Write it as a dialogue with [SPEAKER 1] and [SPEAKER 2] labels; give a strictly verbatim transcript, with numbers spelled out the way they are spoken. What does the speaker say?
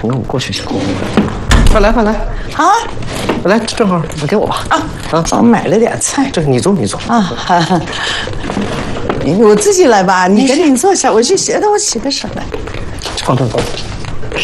[SPEAKER 1] 那我过去先。快来快来
[SPEAKER 2] 啊！
[SPEAKER 1] 来，正好给我吧。
[SPEAKER 2] 啊啊！我买了点菜。
[SPEAKER 1] 这你坐你坐
[SPEAKER 2] 啊。我自己来吧，你赶紧坐下，我去洗，等我洗个手来。
[SPEAKER 1] 放这放。